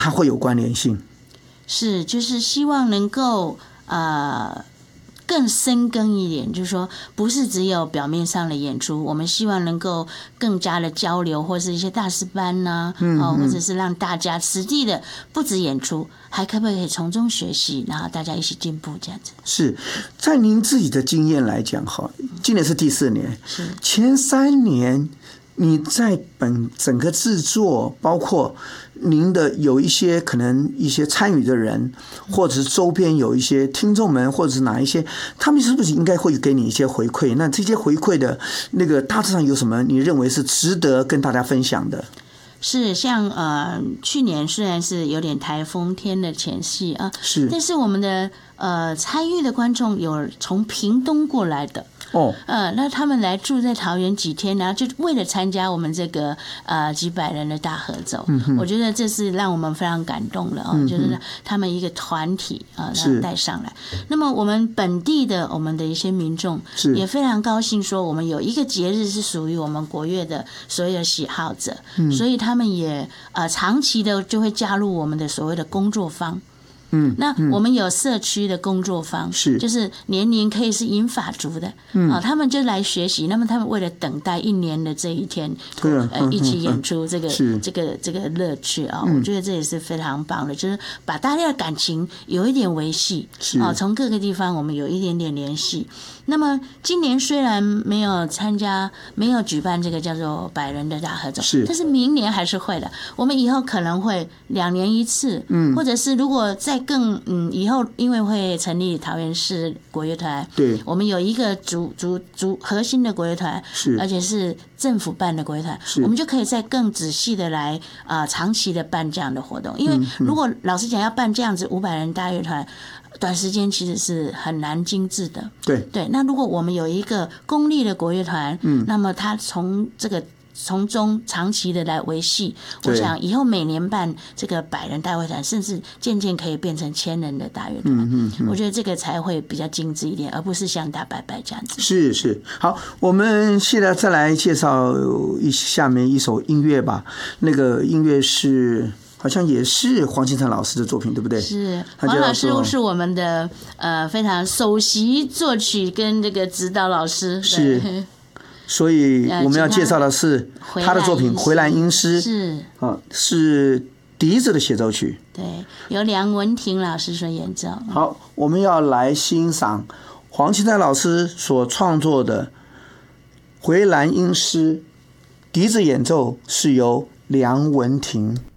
它会有关联性。 是，就是希望能够更深耕一点，就是说不是只有表面上的演出，我们希望能够更加的交流，或是一些大师班呐、或者是让大家实地的不止演出，还可不可以从中学习，然后大家一起进步这样子。 是在您自己的经验来讲，哈，今年是第4年， 是前3年你在整个制作，包括您的有一些可能一些参与的人，或者是周边有一些听众们，或者是哪一些，他们是不是应该会给你一些回馈？那这些回馈的那个大致上有什么你认为是值得跟大家分享的？ 是像去年虽然是有点台风天的前夕啊， 是， 但是我们的参与的观众有从屏东过来的。那他们来住在桃园几天，然后就为了参加我们这个几百人的大合奏，我觉得这是让我们非常感动了就是他们一个团体带上来。那么我们本地的我们的一些民众也非常高兴，说我们有一个节日是属于我们国乐的所有喜好者，所以他们也长期的就会加入我们的所谓的工作坊。那我们有社区的工作坊，就是年龄可以是银发族的，他们就来学习。那么他们为了等待1年的这一天，一起演出这个乐趣啊，我觉得这也是非常棒的，就是把大家的感情有一点维系啊，从各个地方我们有一点点联系。那么今年虽然没有举办这个叫做百人的大合奏，但是明年还是会的。我们以后可能会2年一次，或者是如果再更以后因为会成立桃园市国乐团，对，我们有一个主核心的国乐团，而且是政府办的国乐团，我们就可以再更仔细的来长期的办这样的活动。因为如果老实讲要办这样子500人大乐团，短时间其实是很难精致的。对，那如果我们有一个公立的国乐团，那么它从中长期的来维系，我想以后每年办这个100人大乐团，甚至渐渐可以变成1000人的大乐团。我觉得这个才会比较精致一点，而不是像大拜拜这样子。是，好，我们现在再来介绍下面一首音乐吧。那个音乐是。好像也是黄金城老师的作品，对不对？是，黄老师是我们的非常首席作曲跟这个指导老师。是，所以我们要介绍的是他的作品《回蓝阴诗》，是笛子的协奏曲。对，由梁文婷老师所演奏。好，我们要来欣赏黄金城老师所创作的《回蓝阴诗》，笛子演奏是由梁文婷。